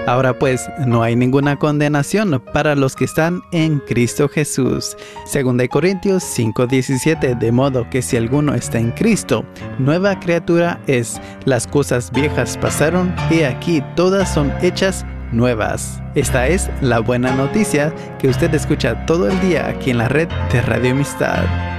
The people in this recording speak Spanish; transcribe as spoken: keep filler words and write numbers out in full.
Ahora pues, no hay ninguna condenación para los que están en Cristo Jesús. Segunda de Corintios cinco diecisiete, de modo que si alguno está en Cristo, nueva criatura es. Las cosas viejas pasaron y aquí todas son hechas nuevas. Esta es la buena noticia que usted escucha todo el día aquí en la red de Radio Amistad.